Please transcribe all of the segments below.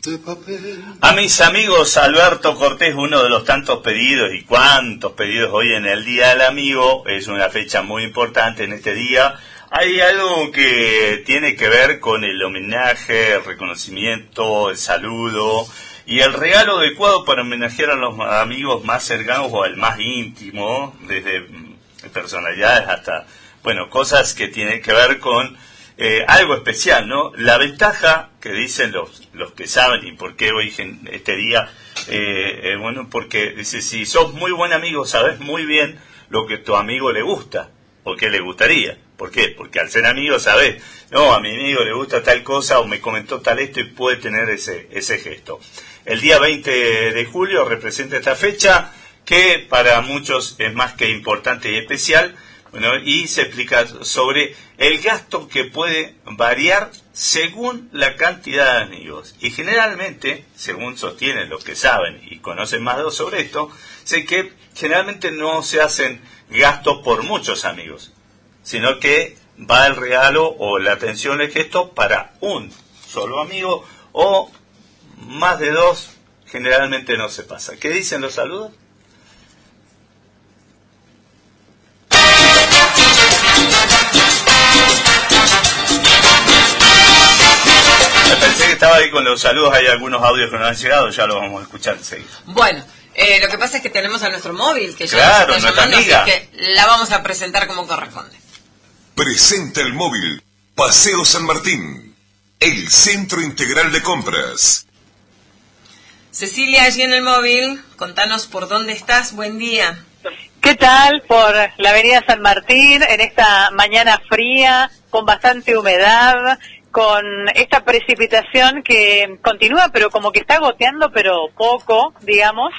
A mis amigos, Alberto Cortés, uno de los tantos pedidos y cuántos pedidos hoy en el Día del Amigo, es una fecha muy importante en este día. Hay algo que tiene que ver con el homenaje, el reconocimiento, el saludo y el regalo adecuado para homenajear a los amigos más cercanos o al más íntimo, desde personalidades hasta, bueno, cosas que tienen que ver con algo especial, ¿no? La ventaja que dicen los que saben y por qué hoy en este día, bueno, porque dice, si sos muy buen amigo, sabes muy bien lo que tu amigo le gusta o qué le gustaría. ¿Por qué? Porque al ser amigo sabes, no, a mi amigo le gusta tal cosa o me comentó tal esto y puede tener ese gesto. El día 20 de julio representa esta fecha que para muchos es más que importante y especial. Bueno, y se explica sobre el gasto que puede variar según la cantidad de amigos. Y generalmente, según sostienen los que saben y conocen más sobre esto, sé que generalmente no se hacen gastos por muchos amigos, sino que va el regalo o la atención, el gesto para un solo amigo o más de dos, generalmente no se pasa. ¿Qué dicen los saludos? Pensé que estaba ahí con los saludos, hay algunos audios que no han llegado, ya los vamos a escuchar enseguida. Bueno, lo que pasa es que tenemos a nuestro móvil, que ya claro, nos está llamando, amiga. así que la vamos a presentar como corresponde. Presenta el móvil Paseo San Martín, el centro integral de compras. Cecilia, allí en el móvil, contanos por dónde estás, buen día. ¿Qué tal? Por la avenida San Martín, en esta mañana fría, con bastante humedad, con esta precipitación que continúa, pero como que está goteando, pero poco, digamos.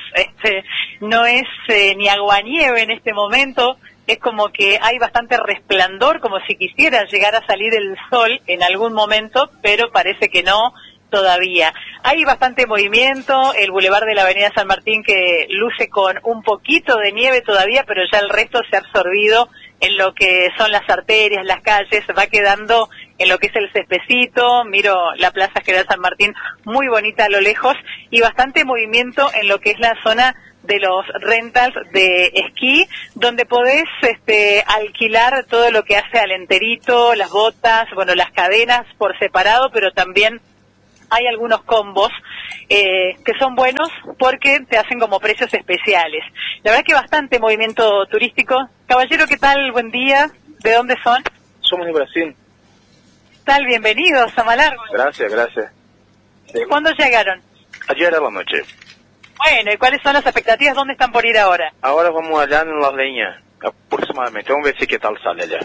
No es ni aguanieve en este momento, es como que hay bastante resplandor, como si quisiera llegar a salir el sol en algún momento, pero parece que no todavía. Hay bastante movimiento, el bulevar de la avenida San Martín que luce con un poquito de nieve todavía, pero ya el resto se ha absorbido en lo que son las arterias, las calles, va quedando en lo que es el cespecito. Miro la Plaza General San Martín, muy bonita a lo lejos, y bastante movimiento en lo que es la zona de los rentals de esquí, donde podés alquilar todo lo que hace al enterito, las botas, bueno, las cadenas por separado, pero también hay algunos combos que son buenos porque te hacen como precios especiales. La verdad que bastante movimiento turístico. Caballero, ¿qué tal? Buen día. ¿De dónde son? Somos de Brasil. ¿Qué tal? Bienvenidos a Malargüe. Gracias, gracias. ¿Cuándo llegaron? Ayer a la noche. Bueno, ¿y cuáles son las expectativas? ¿Dónde están por ir ahora? Ahora vamos allá en Las Leñas, aproximadamente. Vamos a ver si qué tal sale allá.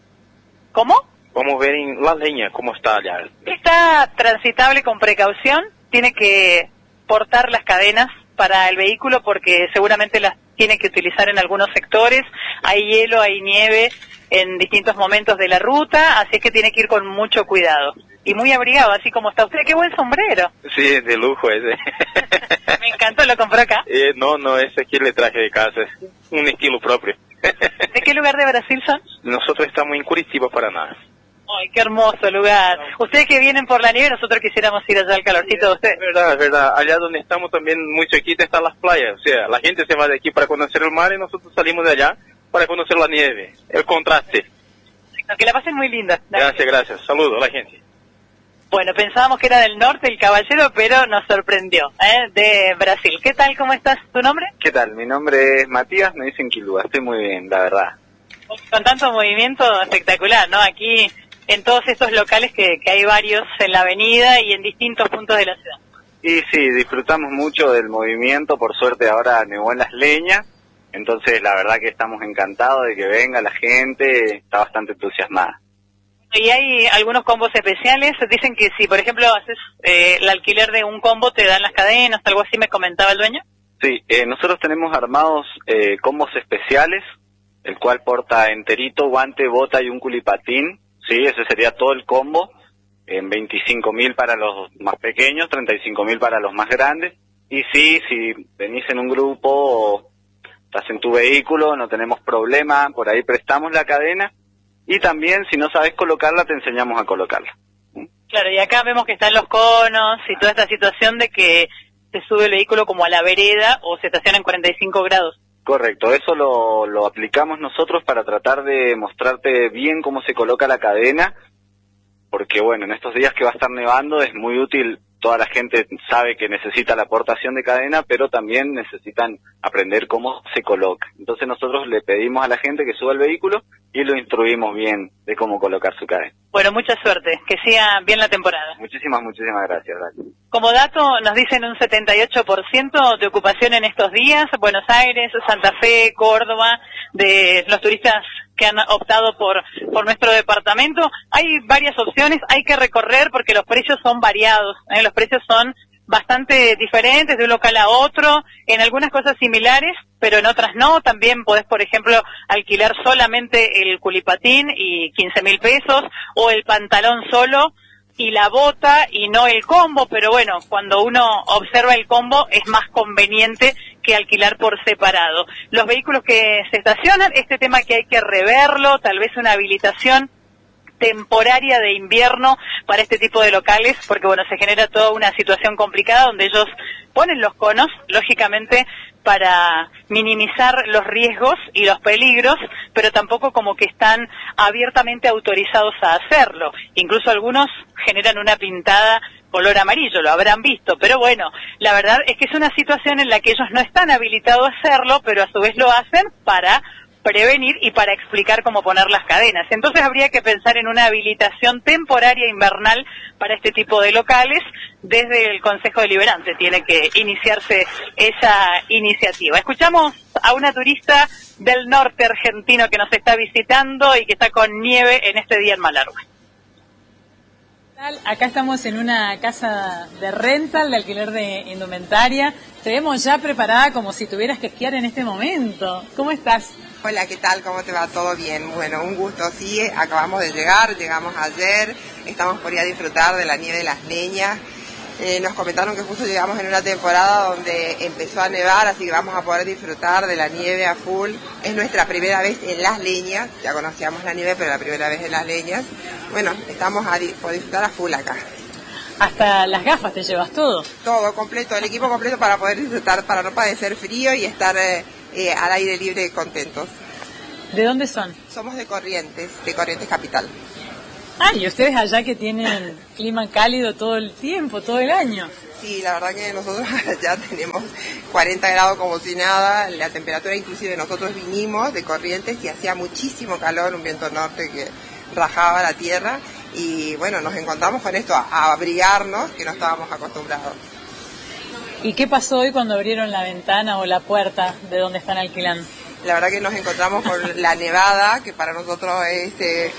¿Cómo? Vamos a ver en Las Leñas cómo está allá. Está transitable con precaución. Tiene que portar las cadenas para el vehículo porque seguramente las tiene que utilizar en algunos sectores. Hay hielo, hay nieve en distintos momentos de la ruta, así es que tiene que ir con mucho cuidado. Y muy abrigado, así como está usted. ¡Qué buen sombrero! Sí, de lujo ese. Me encantó, ¿lo compró acá? No, ese aquí le traje de casa. Es un estilo propio. ¿De qué lugar de Brasil son? Nosotros estamos en Curitiba, Paraná. ¡Ay, qué hermoso lugar! Ustedes que vienen por la nieve, nosotros quisiéramos ir allá al calorcito de ustedes. Es verdad. Allá donde estamos también muy cerquita están las playas. O sea, la gente se va de aquí para conocer el mar y nosotros salimos de allá para conocer la nieve. El contraste. Que la pasen muy linda. Gracias. Saludos a la gente. Bueno, pensábamos que era del norte el caballero, pero nos sorprendió, de Brasil. ¿Qué tal? ¿Cómo estás? ¿Tu nombre? ¿Qué tal? Mi nombre es Matías, me dicen Quilúa. Estoy muy bien, la verdad. Con tanto movimiento espectacular, ¿no? Aquí en todos estos locales que hay varios en la avenida y en distintos puntos de la ciudad. Y sí, disfrutamos mucho del movimiento. Por suerte ahora nevó en Las Leñas. Entonces la verdad que estamos encantados de que venga la gente. Está bastante entusiasmada. Y hay algunos combos especiales. Dicen que si, por ejemplo, haces el alquiler de un combo, te dan las cadenas, algo así me comentaba el dueño. Sí, nosotros tenemos armados combos especiales, el cual porta enterito, guante, bota y un culipatín. Sí, ese sería todo el combo, en 25.000 para los más pequeños, 35.000 para los más grandes. Y sí, si venís en un grupo o estás en tu vehículo, no tenemos problema, por ahí prestamos la cadena. Y también, si no sabes colocarla, te enseñamos a colocarla. Claro, y acá vemos que están los conos y toda esta situación de que se sube el vehículo como a la vereda o se estaciona en 45 grados. Correcto, eso lo aplicamos nosotros para tratar de mostrarte bien cómo se coloca la cadena, porque bueno, en estos días que va a estar nevando es muy útil. Toda la gente sabe que necesita la aportación de cadena, pero también necesitan aprender cómo se coloca. Entonces nosotros le pedimos a la gente que suba el vehículo y lo instruimos bien de cómo colocar su cadena. Bueno, mucha suerte, que siga bien la temporada. Muchísimas gracias, Dani. Como dato, nos dicen un 78% de ocupación en estos días, Buenos Aires, Santa Fe, Córdoba, de los turistas que han optado por nuestro departamento. Hay varias opciones, hay que recorrer porque los precios son variados, los precios son bastante diferentes de un local a otro, en algunas cosas similares, pero en otras no. También podés, por ejemplo, alquilar solamente el culipatín y 15.000 pesos, o el pantalón solo y la bota y no el combo, pero bueno, cuando uno observa el combo es más conveniente que alquilar por separado. Los vehículos que se estacionan, este tema que hay que reverlo, tal vez una habilitación temporaria de invierno para este tipo de locales, porque bueno, se genera toda una situación complicada donde ellos ponen los conos, lógicamente, para minimizar los riesgos y los peligros, pero tampoco como que están abiertamente autorizados a hacerlo. Incluso algunos generan una pintada color amarillo, lo habrán visto, pero bueno, la verdad es que es una situación en la que ellos no están habilitados a hacerlo, pero a su vez lo hacen para prevenir y para explicar cómo poner las cadenas. Entonces habría que pensar en una habilitación temporaria invernal para este tipo de locales. Desde el Consejo Deliberante tiene que iniciarse esa iniciativa. Escuchamos a una turista del norte argentino que nos está visitando y que está con nieve en este día en Malargüe. Acá estamos en una casa de rental, de alquiler de indumentaria. Te vemos ya preparada como si tuvieras que esquiar en este momento. ¿Cómo estás? Hola, ¿qué tal? ¿Cómo te va? ¿Todo bien? Bueno, un gusto, sí, acabamos de llegar, llegamos ayer, estamos por ir a disfrutar de la nieve de las leñas. Nos comentaron que justo llegamos en una temporada donde empezó a nevar, así que vamos a poder disfrutar de la nieve a full. Es nuestra primera vez en las leñas, ya conocíamos la nieve, pero la primera vez en las leñas. Bueno, estamos por disfrutar a full acá. Hasta las gafas te llevas todo. Todo completo, el equipo completo para poder disfrutar, para no padecer frío y estar al aire libre contentos. ¿De dónde son? Somos de Corrientes Capital. Ah, y ustedes allá que tienen clima cálido todo el tiempo, todo el año. Sí, la verdad que nosotros allá tenemos 40 grados como si nada, la temperatura inclusive nosotros vinimos de Corrientes y hacía muchísimo calor, un viento norte que rajaba la tierra y bueno, nos encontramos con esto, a abrigarnos, que no estábamos acostumbrados. ¿Y qué pasó hoy cuando abrieron la ventana o la puerta de donde están alquilando? La verdad que nos encontramos con la nevada, que para nosotros es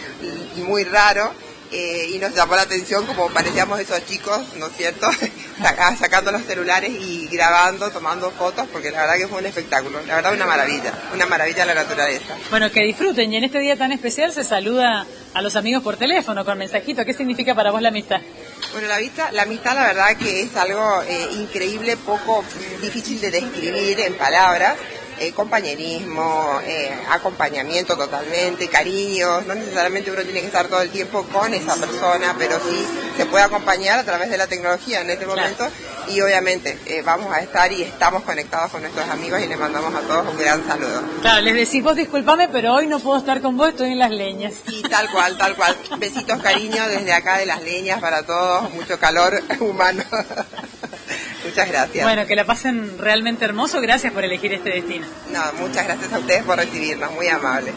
muy raro, y nos llamó la atención como parecíamos esos chicos, ¿no es cierto?, sacando los celulares y grabando, tomando fotos, porque la verdad que fue un espectáculo, la verdad una maravilla la naturaleza. Bueno, que disfruten, y en este día tan especial se saluda a los amigos por teléfono, con mensajito. ¿Qué significa para vos la amistad? Bueno, la amistad la verdad que es algo increíble, poco difícil de describir en palabras. Compañerismo, acompañamiento totalmente, cariños, no necesariamente uno tiene que estar todo el tiempo con esa persona, pero sí se puede acompañar a través de la tecnología en este momento y obviamente vamos a estar y estamos conectados con nuestros amigos y les mandamos a todos un gran saludo. Claro, les decís vos disculpame, pero hoy no puedo estar con vos, estoy en las leñas. Sí, tal cual, besitos, cariños desde acá de las leñas para todos, mucho calor humano. Muchas gracias. Bueno, que la pasen realmente hermoso. Gracias por elegir este destino. No, muchas gracias a ustedes por recibirnos. Muy amables.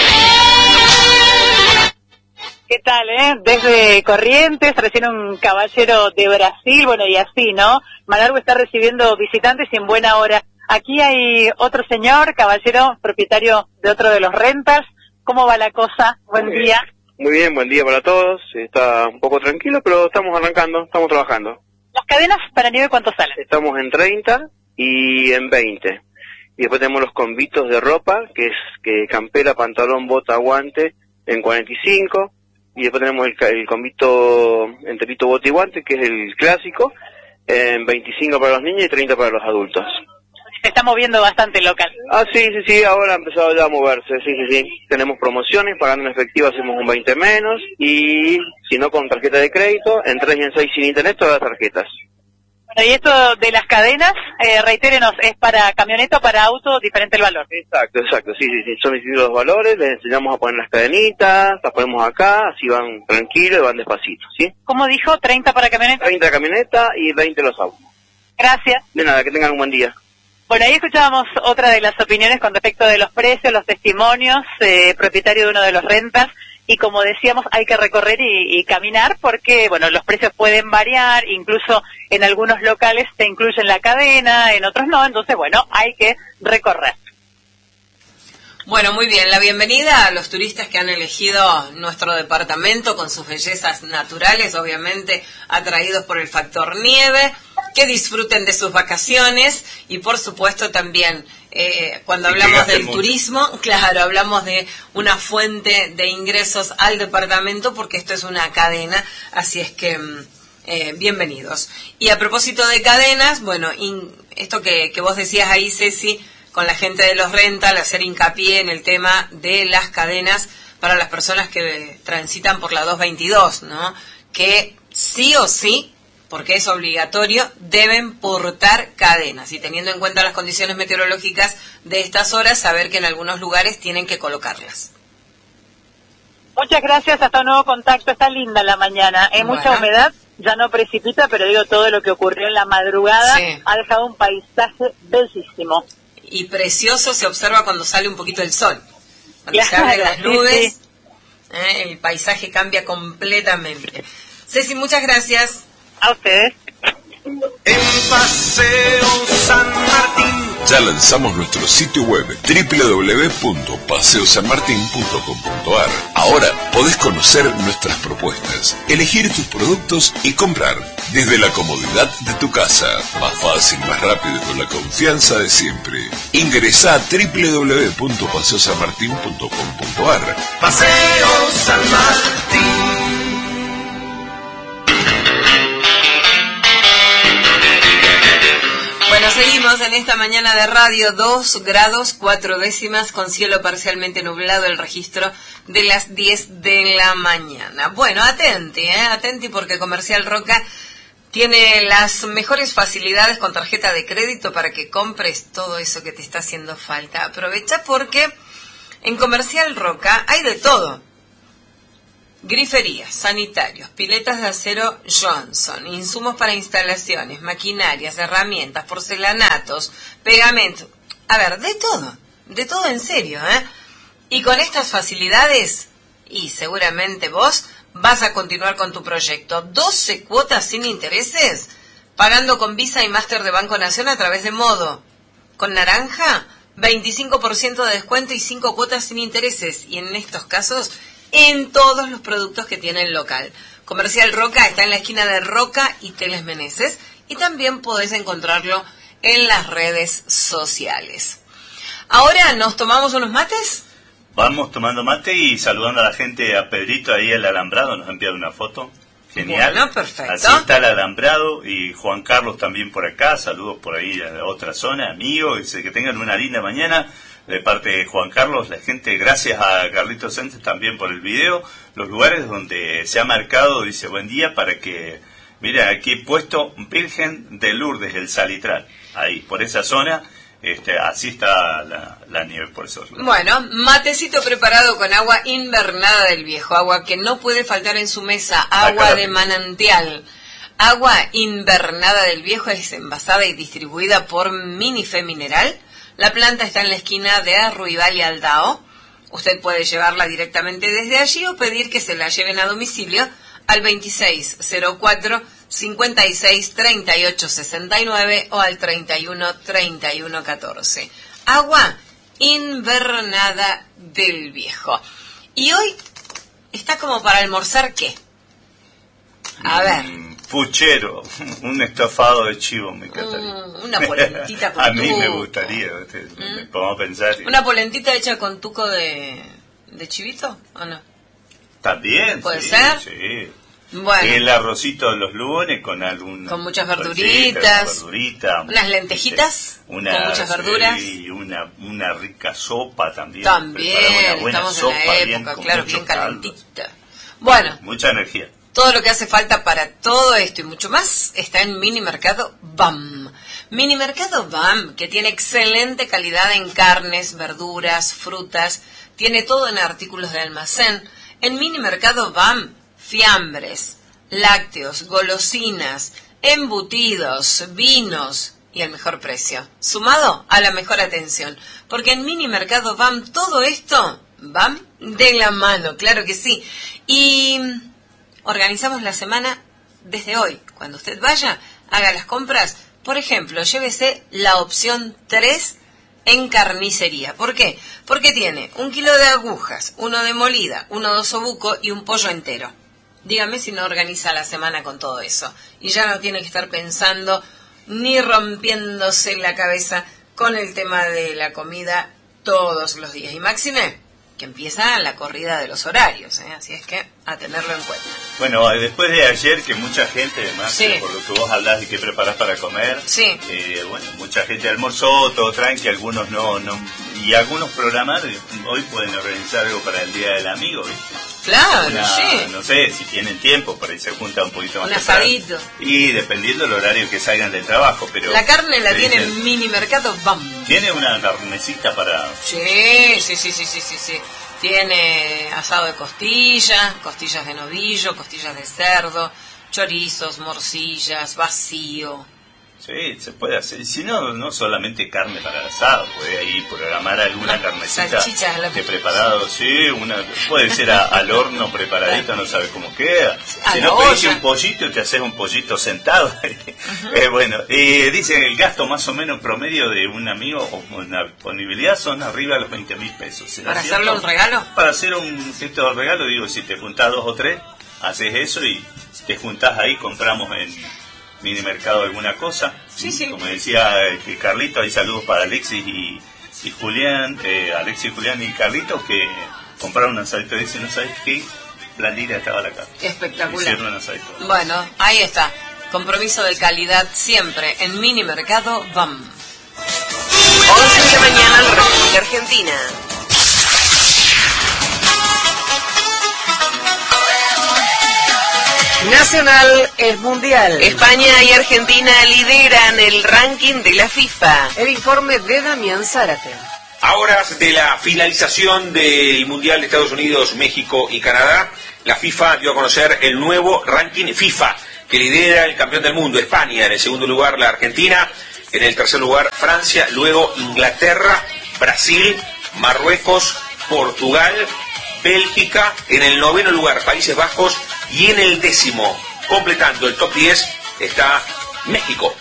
¿Qué tal, Desde Corrientes, recién un caballero de Brasil, bueno, y así, ¿no? Malargüe está recibiendo visitantes y en buena hora. Aquí hay otro señor, caballero, propietario de otro de los rentas. ¿Cómo va la cosa? Buen día. Muy bien, buen día para todos. Está un poco tranquilo, pero estamos arrancando, estamos trabajando. ¿Las cadenas para nieve cuánto salen? Estamos en 30 y en 20. Y después tenemos los combitos de ropa, que es campera, pantalón, bota, guante, en 45. Y después tenemos el combito enterito, bota y guante, que es el clásico, en 25 para los niños y 30 para los adultos. se está moviendo bastante el local. Ah, sí, ahora ha empezado ya a moverse, sí. Tenemos promociones, pagando en efectivo hacemos un 20 menos, y si no con tarjeta de crédito, en 3 y en 6 sin internet, todas las tarjetas. Bueno, y esto de las cadenas, reitérenos, ¿es para camioneta o para auto diferente el valor? Exacto, sí, son distintos los valores, les enseñamos a poner las cadenitas, las ponemos acá, así van tranquilos y van despacito, ¿sí? ¿Cómo dijo? ¿30 para camioneta? 30 camioneta y 20 los autos. Gracias. De nada, que tengan un buen día. Bueno, ahí escuchábamos otra de las opiniones con respecto de los precios, los testimonios, propietario de uno de los rentas, y como decíamos, hay que recorrer y caminar porque, bueno, los precios pueden variar, incluso en algunos locales te incluyen la cadena, en otros no, entonces, bueno, hay que recorrer. Bueno, muy bien, la bienvenida a los turistas que han elegido nuestro departamento con sus bellezas naturales, obviamente atraídos por el factor nieve, que disfruten de sus vacaciones y por supuesto también cuando hablamos del turismo, claro, hablamos de una fuente de ingresos al departamento porque esto es una cadena, así es que bienvenidos. Y a propósito de cadenas, bueno, esto que vos decías ahí, Ceci, con la gente de los rental, hacer hincapié en el tema de las cadenas para las personas que transitan por la 222, ¿no? Que sí o sí, porque es obligatorio, deben portar cadenas. Y teniendo en cuenta las condiciones meteorológicas de estas horas, saber que en algunos lugares tienen que colocarlas. Muchas gracias, hasta un nuevo contacto. Está linda la mañana, mucha humedad, ya no precipita, pero digo, todo lo que ocurrió en la madrugada ha dejado un paisaje bellísimo. Y precioso se observa cuando sale un poquito el sol. Cuando se abren las nubes, el paisaje cambia completamente. Ceci, muchas gracias. A ustedes. En Paseo San Martín. Ya lanzamos nuestro sitio web www.paseosanmartin.com.ar. Ahora podés conocer nuestras propuestas, elegir tus productos y comprar desde la comodidad de tu casa. Más fácil, más rápido y con la confianza de siempre. Ingresa a www.paseosanmartin.com.ar. Paseo San Martín. Bueno, seguimos en esta mañana de radio, 2 grados 4 décimas con cielo parcialmente nublado, el registro de las 10 de la mañana. Bueno, atenti porque Comercial Roca tiene las mejores facilidades con tarjeta de crédito para que compres todo eso que te está haciendo falta. Aprovecha porque en Comercial Roca hay de todo. Griferías, sanitarios, piletas de acero Johnson, insumos para instalaciones, maquinarias, herramientas, porcelanatos, pegamentos. A ver, de todo en serio, ¿eh? Y con estas facilidades, y seguramente vos vas a continuar con tu proyecto. 12 cuotas sin intereses, pagando con Visa y Master de Banco Nación a través de Modo. Con Naranja, 25% de descuento y 5 cuotas sin intereses. Y en estos casos, en todos los productos que tiene el local. Comercial Roca está en la esquina de Roca y Teles Meneses y también podés encontrarlo en las redes sociales. Ahora, ¿nos tomamos unos mates? Vamos tomando mate y saludando a la gente, a Pedrito ahí el alambrado, nos ha enviado una foto. Genial. Bueno, perfecto. Así está el alambrado y Juan Carlos también por acá, saludos por ahí a la otra zona, amigos, dice que tengan una linda mañana. De parte de Juan Carlos, la gente, gracias a Carlitos Sánchez también por el video, los lugares donde se ha marcado, dice buen día, para que, mira, aquí he puesto Virgen de Lourdes, el Salitral, ahí, por esa zona, así está la nieve por esos lados. Bueno, matecito preparado con agua invernada del Viejo, agua que no puede faltar en su mesa, agua de manantial. Agua invernada del Viejo es envasada y distribuida por Minife Mineral. La planta está en la esquina de Arruibal y Aldao. Usted puede llevarla directamente desde allí o pedir que se la lleven a domicilio al 2604-563869 o al 313114. Agua invernada del Viejo. Y hoy está como para almorzar, ¿qué? A ver. Puchero, un estofado de chivo me encantaría. Una polentita con a mí tuco. me gustaría, podemos pensar. ¿Una polentita hecha con tuco de chivito o no? También, ¿Puede sí, ser? Sí. Bueno. El arrocito los lunes con con muchas verduritas, unas lentejitas con muchas verduras y una rica sopa también. Una buena estamos sopa, en la época, claro, bien calentita. Bueno, mucha energía. Todo lo que hace falta para todo esto y mucho más está en Mini Mercado BAM. Mini Mercado BAM, que tiene excelente calidad en carnes, verduras, frutas, tiene todo en artículos de almacén. En Mini Mercado BAM, fiambres, lácteos, golosinas, embutidos, vinos y el mejor precio, sumado a la mejor atención. Porque en Mini Mercado BAM todo esto, BAM de la mano, claro que sí. Y organizamos la semana desde hoy. Cuando usted vaya, haga las compras. Por ejemplo, llévese la opción 3 en carnicería. ¿Por qué? Porque tiene 1 kilo de agujas, 1 de molida, 1 de osobuco y un pollo entero. Dígame si no organiza la semana con todo eso. Y ya no tiene que estar pensando ni rompiéndose la cabeza con el tema de la comida todos los días. Y máxime, que empieza la corrida de los horarios, así es que a tenerlo en cuenta. Bueno, después de ayer que mucha gente, además, por lo que vos hablás de qué preparás para comer, bueno, mucha gente almorzó, todo tranqui, algunos no, y algunos programar, hoy pueden organizar algo para el Día del Amigo, ¿viste? Claro, no sé, si tienen tiempo, por ahí se junta un poquito más. Un asadito. Y dependiendo del horario que salgan del trabajo, pero... La carne la tiene en Mini Mercado BAM. ¿Tiene una carnecita para...? Sí. Tiene asado de costillas de novillo, costillas de cerdo, chorizos, morcillas, vacío. Sí, se puede hacer. Si no, no solamente carne para el asado, puede ahí programar alguna carnecita de preparado, puede ser al horno preparadito, no sabe cómo queda. Si no, pedís un pollito y te haces un pollito sentado. Bueno, dicen el gasto más o menos promedio de un amigo o una disponibilidad son arriba de los 20.000 pesos. ¿Para hacerle un regalo? Para hacer un gesto de regalo, digo, si te juntás 2 o 3, haces eso y te juntás ahí, compramos en Mini Mercado alguna cosa. Como decía Carlito, hay saludos para Alexis y Julián, Alexis, Julián y Carlito, que compraron un asadito. Dice, no sabes qué blandita estaba la carne. Espectacular. Hicieron un asadito. Bueno, ahí está. Compromiso de calidad siempre en Mini Mercado BAM. 11 de la mañana en República Argentina. Nacional es mundial. España y Argentina lideran el ranking de la FIFA. El informe de Damián Zárate. A horas de la finalización del Mundial de Estados Unidos, México y Canadá, la FIFA dio a conocer el nuevo ranking FIFA, que lidera el campeón del mundo, España. En el segundo lugar, la Argentina. En el tercer lugar, Francia. Luego, Inglaterra, Brasil, Marruecos, Portugal, Bélgica. En el noveno lugar, Países Bajos. Y en el 10º, completando el top 10, está México.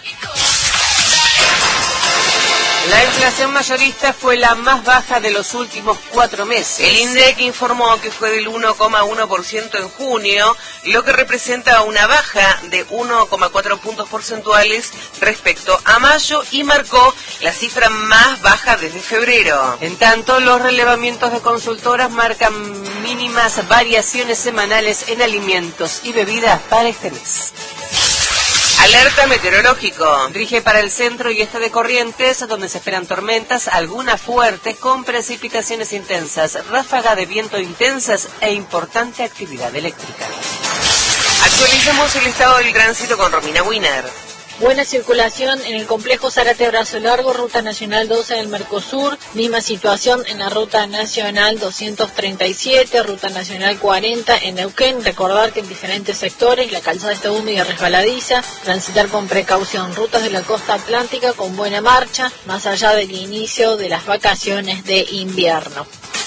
La inflación mayorista fue la más baja de los últimos 4 meses. El INDEC informó que fue del 1,1% en junio, lo que representa una baja de 1,4 puntos porcentuales respecto a mayo y marcó la cifra más baja desde febrero. En tanto, los relevamientos de consultoras marcan mínimas variaciones semanales en alimentos y bebidas para este mes. Alerta meteorológico. Rige para el centro y este de Corrientes, donde se esperan tormentas, algunas fuertes con precipitaciones intensas, ráfaga de viento intensas e importante actividad eléctrica. Actualizamos el estado del tránsito con Romina Wiener. Buena circulación en el complejo Zárate Brazo Largo, Ruta Nacional 12 en el Mercosur, misma situación en la Ruta Nacional 237, Ruta Nacional 40 en Neuquén. Recordar que en diferentes sectores la calzada está húmeda y resbaladiza, transitar con precaución. Rutas de la costa atlántica con buena marcha, más allá del inicio de las vacaciones de invierno.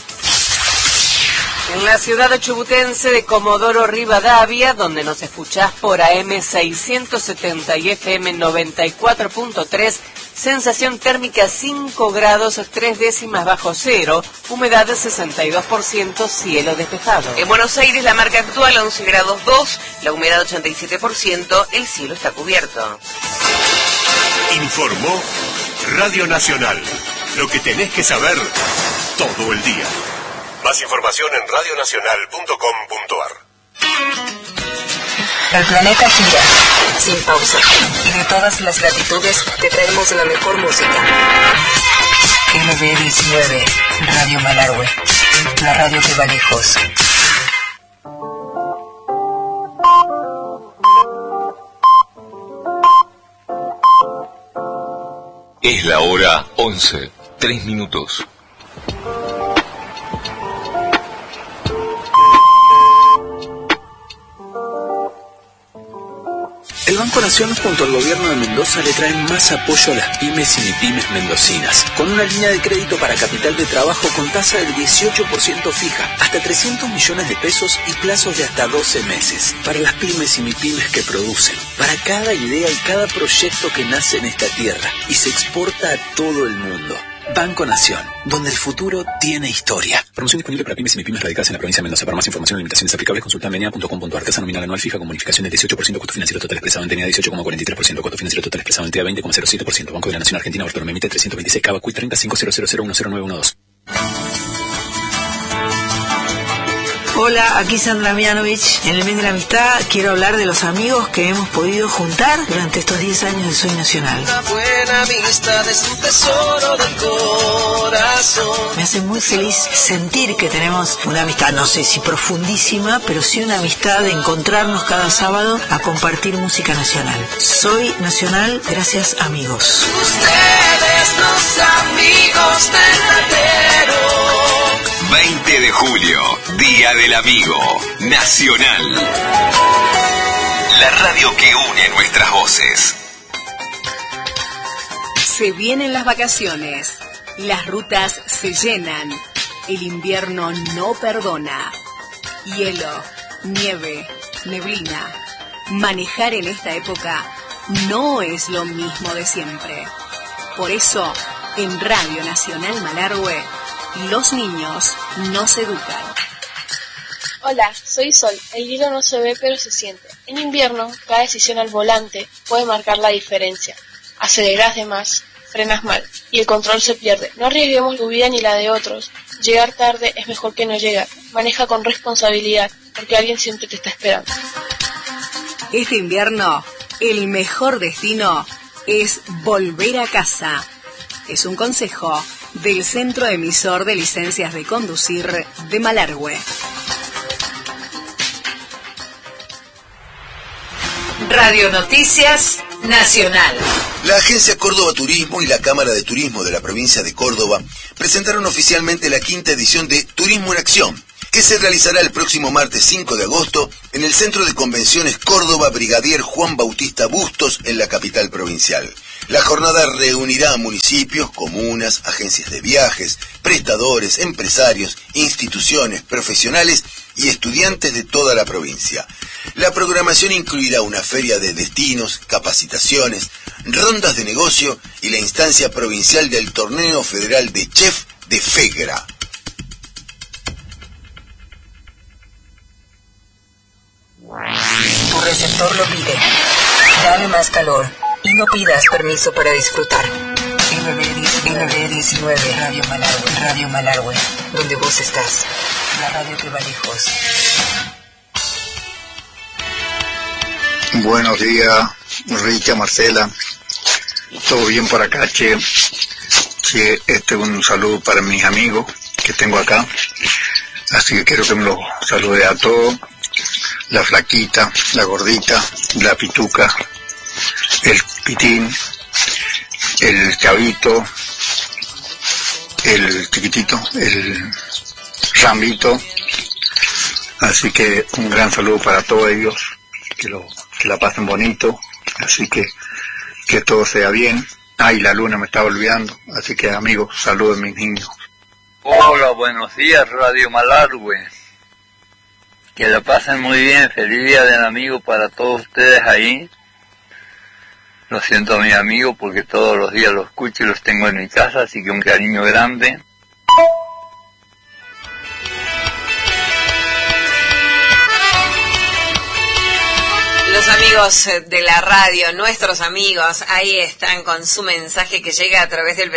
En la ciudad chubutense de Comodoro Rivadavia, donde nos escuchás por AM 670 y FM 94.3, sensación térmica 5 grados 3 décimas bajo cero, humedad 62%, cielo despejado. En Buenos Aires la marca actual 11 grados 2, la humedad 87%, el cielo está cubierto. Informó Radio Nacional, lo que tenés que saber todo el día. Más información en radionacional.com.ar. El planeta gira, sin pausa. Y de todas las latitudes te traemos la mejor música. MB19, Radio Malargüe. La radio que va lejos. Es la hora 11, 3 minutos. El Banco Nación junto al gobierno de Mendoza le traen más apoyo a las pymes y mipymes mendocinas, con una línea de crédito para capital de trabajo con tasa del 18% fija, hasta 300 millones de pesos y plazos de hasta 12 meses. Para las pymes y mipymes que producen, para cada idea y cada proyecto que nace en esta tierra y se exporta a todo el mundo. Banco Nación, donde el futuro tiene historia. Promoción disponible para pymes y mipymes radicadas en la provincia de Mendoza. Para más información y limitaciones aplicables, consulta en menea.com.ar. Tasa nominal anual fija con bonificación del 18%, costo financiero total expresado en TENEA 18,43%, costo financiero total expresado en TEA 20,07%. Banco de la Nación Argentina, Bartolomé Mite 326 Cava Cuit 305000100912. Hola, aquí Sandra Mianovich. En el mes de la amistad quiero hablar de los amigos que hemos podido juntar durante estos 10 años de Soy Nacional. Una buena amistad es un tesoro del corazón. Me hace muy feliz sentir que tenemos una amistad, no sé si profundísima, pero sí una amistad de encontrarnos cada sábado a compartir música nacional. Soy Nacional, gracias amigos. Ustedes los amigos verdaderos. 20 de julio, Día del Amigo Nacional. La radio que une nuestras voces. Se vienen las vacaciones, las rutas se llenan, el invierno no perdona. Hielo, nieve, neblina. Manejar en esta época no es lo mismo de siempre. Por eso, en Radio Nacional Malargüe, los niños nos educan. Hola, soy Sol. El hielo no se ve pero se siente. En invierno, cada decisión al volante puede marcar la diferencia. Aceleras de más, frenas mal y el control se pierde. No arriesguemos tu vida ni la de otros. Llegar tarde es mejor que no llegar. Maneja con responsabilidad porque alguien siempre te está esperando. Este invierno, el mejor destino es volver a casa. Es un consejo del Centro Emisor de Licencias de Conducir de Malargüe. Radio Noticias Nacional. La Agencia Córdoba Turismo y la Cámara de Turismo de la provincia de Córdoba presentaron oficialmente la 5ª edición de Turismo en Acción, que se realizará el próximo martes 5 de agosto en el Centro de Convenciones Córdoba Brigadier Juan Bautista Bustos en la capital provincial. La jornada reunirá a municipios, comunas, agencias de viajes, prestadores, empresarios, instituciones, profesionales y estudiantes de toda la provincia. La programación incluirá una feria de destinos, capacitaciones, rondas de negocio y la instancia provincial del Torneo Federal de Chef de FEGRA. Tu receptor lo pide. Dale más calor y no pidas permiso para disfrutar. MB19 Radio Malargüe, donde vos estás. La radio que va lejos. Buenos días, Richa, Marcela. Todo bien por acá, che. Un saludo para mis amigos que tengo acá. Así que quiero que me los salude a todos. La flaquita, la gordita, la pituca, el pitín, el chavito, el chiquitito, el rambito. Así que un gran saludo para todos ellos, que la pasen bonito, así que todo sea bien. Ay, la luna me estaba olvidando, así que amigos, saludos mis niños. Hola, buenos días, Radio Malargüe. Que la pasen muy bien, feliz día del amigo para todos ustedes ahí. Lo siento a mis amigos porque todos los días los escucho y los tengo en mi casa, así que un cariño grande. Los amigos de la radio, nuestros amigos, ahí están con su mensaje que llega a través del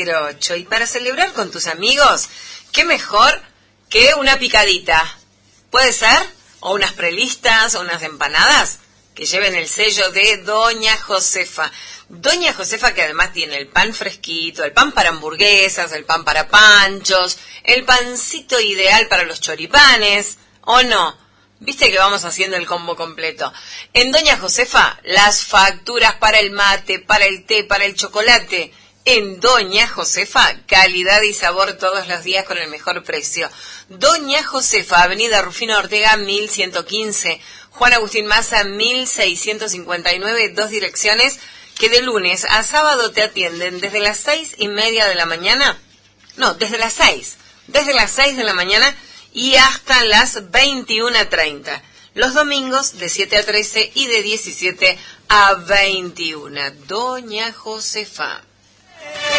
2604-481208. Y para celebrar con tus amigos, ¿qué mejor que una picadita? ¿Puede ser? ¿O unas prelistas, o unas empanadas? Que lleven el sello de Doña Josefa. Doña Josefa, que además tiene el pan fresquito, el pan para hamburguesas, el pan para panchos, el pancito ideal para los choripanes, ¿o no? Viste que vamos haciendo el combo completo. En Doña Josefa, las facturas para el mate, para el té, para el chocolate. En Doña Josefa, calidad y sabor todos los días con el mejor precio. Doña Josefa, Avenida Rufino Ortega 1115, Juan Agustín Maza 1659, 2 direcciones que de lunes a sábado te atienden desde las 6:30 de la mañana. No, desde las 6 de la mañana y hasta las 21:30. Los domingos de 7 a 13 y de 17 a 21. Doña Josefa.